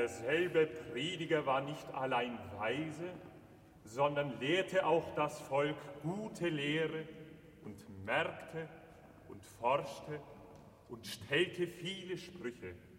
Derselbe Prediger war nicht allein weise, sondern lehrte auch das Volk gute Lehre und merkte und forschte und stellte viele Sprüche.